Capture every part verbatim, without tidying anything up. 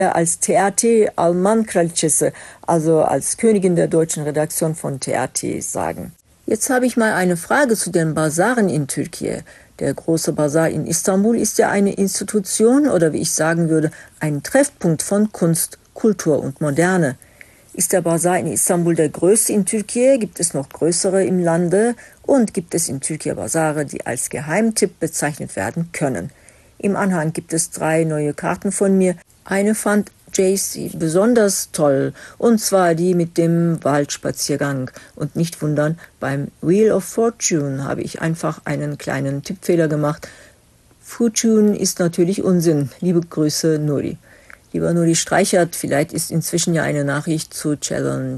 als T R T Alman Kraliçesi, also als Königin der deutschen Redaktion von T R T sagen. Jetzt habe ich mal eine Frage zu den Basaren in Türkei. Der große Basar in Istanbul ist ja eine Institution oder wie ich sagen würde, ein Treffpunkt von Kunst, Kultur und Moderne. Ist der Basar in Istanbul der größte in Türkei? Gibt es noch größere im Lande? Und gibt es in Türkei Basare, die als Geheimtipp bezeichnet werden können? Im Anhang gibt es drei neue Karten von mir. Eine fand J C besonders toll, und zwar die mit dem Waldspaziergang. Und nicht wundern, beim Wheel of Fortune habe ich einfach einen kleinen Tippfehler gemacht. Fortune ist natürlich Unsinn. Liebe Grüße, Nuri. Lieber Nuri Streichert, vielleicht ist inzwischen ja eine Nachricht zu Challenge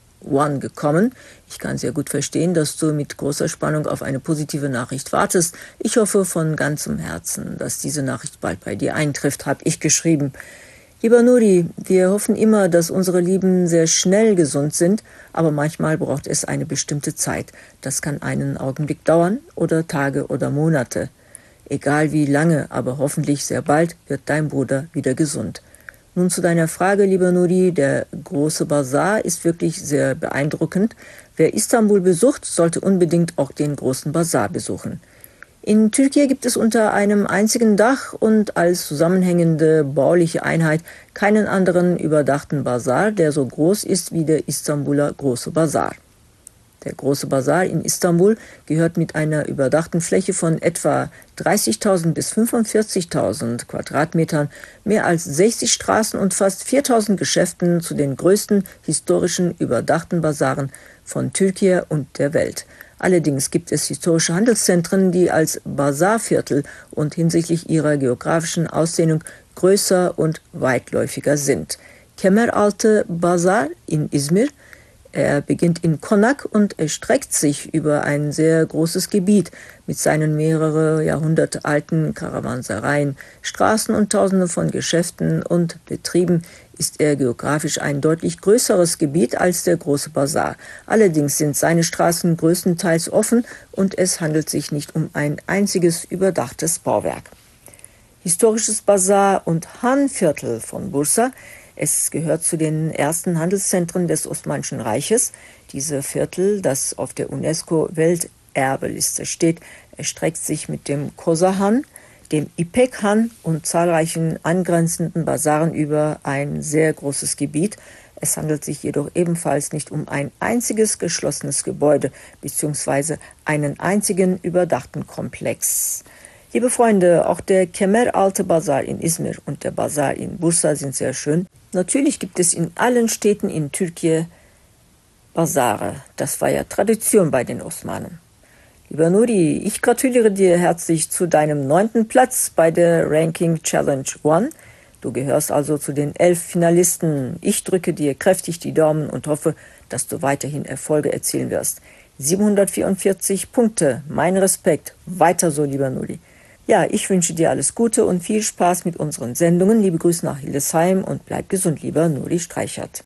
One gekommen. Ich kann sehr gut verstehen, dass du mit großer Spannung auf eine positive Nachricht wartest. Ich hoffe von ganzem Herzen, dass diese Nachricht bald bei dir eintrifft, habe ich geschrieben. Lieber Nuri, wir hoffen immer, dass unsere Lieben sehr schnell gesund sind, aber manchmal braucht es eine bestimmte Zeit. Das kann einen Augenblick dauern oder Tage oder Monate. Egal wie lange, aber hoffentlich sehr bald wird dein Bruder wieder gesund. Nun zu deiner Frage, lieber Nuri, der große Basar ist wirklich sehr beeindruckend. Wer Istanbul besucht, sollte unbedingt auch den großen Basar besuchen. In Türkei gibt es unter einem einzigen Dach und als zusammenhängende bauliche Einheit keinen anderen überdachten Basar, der so groß ist wie der Istanbuler große Basar. Der große Basar in Istanbul gehört mit einer überdachten Fläche von etwa dreißigtausend bis fünfundvierzigtausend Quadratmetern, mehr als sechzig Straßen und fast viertausend Geschäften zu den größten historischen überdachten Basaren von Türkei und der Welt. Allerdings gibt es historische Handelszentren, die als Basarviertel und hinsichtlich ihrer geografischen Ausdehnung größer und weitläufiger sind. Kemeraltı Basar in Izmir. Er beginnt in Konak und erstreckt sich über ein sehr großes Gebiet mit seinen mehrere Jahrhunderte alten Karawansereien, Straßen und Tausende von Geschäften und Betrieben ist er geografisch ein deutlich größeres Gebiet als der große Basar. Allerdings sind seine Straßen größtenteils offen und es handelt sich nicht um ein einziges überdachtes Bauwerk. Historisches Basar und Han-Viertel von Bursa. Es gehört zu den ersten Handelszentren des Osmanischen Reiches. Diese Viertel, das auf der UNESCO-Welterbeliste steht, erstreckt sich mit dem Koza-Han, dem İpek-Han und zahlreichen angrenzenden Basaren über ein sehr großes Gebiet. Es handelt sich jedoch ebenfalls nicht um ein einziges geschlossenes Gebäude bzw. einen einzigen überdachten Komplex. Liebe Freunde, auch der Kemeraltı Basar in Izmir und der Basar in Bursa sind sehr schön. Natürlich gibt es in allen Städten in Türkei Basare. Das war ja Tradition bei den Osmanen. Lieber Nuri, ich gratuliere dir herzlich zu deinem neunten Platz bei der Ranking Challenge One. Du gehörst also zu den elf Finalisten. Ich drücke dir kräftig die Daumen und hoffe, dass du weiterhin Erfolge erzielen wirst. siebenhundertvierundvierzig Punkte, mein Respekt. Weiter so, lieber Nuri. Ja, ich wünsche dir alles Gute und viel Spaß mit unseren Sendungen. Liebe Grüße nach Hildesheim und bleib gesund, lieber Nuri Streichert.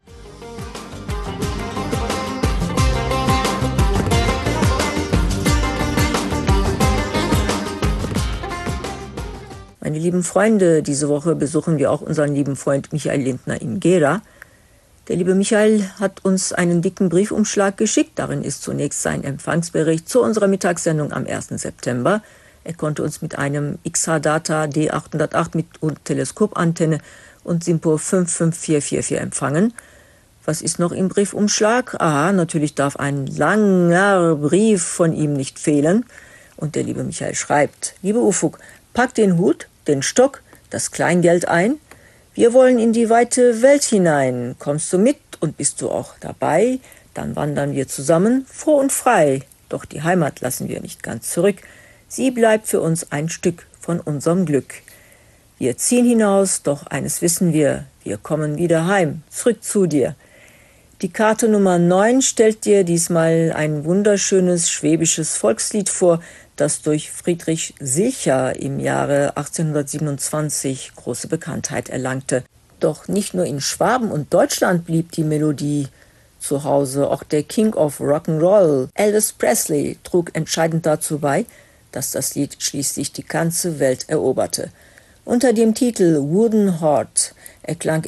Meine lieben Freunde, diese Woche besuchen wir auch unseren lieben Freund Michael Lindner in Gera. Der liebe Michael hat uns einen dicken Briefumschlag geschickt. Darin ist zunächst sein Empfangsbericht zu unserer Mittagssendung am ersten September. Er konnte uns mit einem X H-Data D achthundertacht mit Teleskopantenne und SINPO fünf fünf vier vier vier empfangen. Was ist noch im Briefumschlag? Aha, natürlich darf ein langer Brief von ihm nicht fehlen. Und der liebe Michael schreibt: Liebe Ufuk, pack den Hut, den Stock, das Kleingeld ein. Wir wollen in die weite Welt hinein. Kommst du mit und bist du auch dabei? Dann wandern wir zusammen, froh und frei. Doch die Heimat lassen wir nicht ganz zurück. Sie bleibt für uns ein Stück von unserem Glück. Wir ziehen hinaus, doch eines wissen wir, wir kommen wieder heim, zurück zu dir. Die Karte Nummer neun stellt dir diesmal ein wunderschönes schwäbisches Volkslied vor, das durch Friedrich Silcher im Jahre achtzehnhundertsiebenundzwanzig große Bekanntheit erlangte. Doch nicht nur in Schwaben und Deutschland blieb die Melodie zu Hause, auch der King of Rock'n'Roll, Elvis Presley, trug entscheidend dazu bei, dass das Lied schließlich die ganze Welt eroberte. Unter dem Titel Wooden Heart erklang